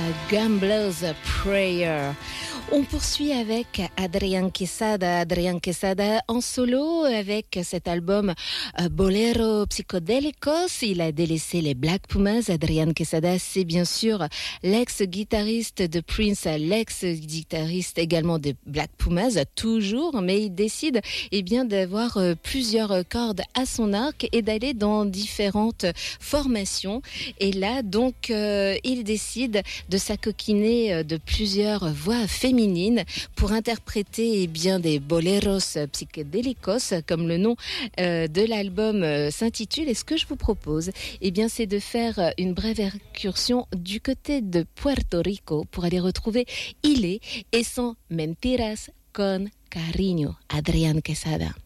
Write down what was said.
Gambler's Prayer. On poursuit avec Adrián Quesada. Adrián Quesada en solo avec cet album Bolero Psicodélicos. Il a délaissé les Black Pumas. Adrián Quesada, c'est bien sûr l'ex-guitariste de Prince, l'ex-guitariste également de Black Pumas, toujours, mais il décide d'avoir plusieurs cordes à son arc et d'aller dans différentes formations. Et là, donc, il décide de s'acoquiner de plusieurs voix féminines pour interpréter des boleros psychédélicos, comme le nom de l'album s'intitule. Et ce que je vous propose, c'est de faire une brève incursion du côté de Puerto Rico pour aller retrouver Ile et son Mentiras con Cariño, Adrián Quesada.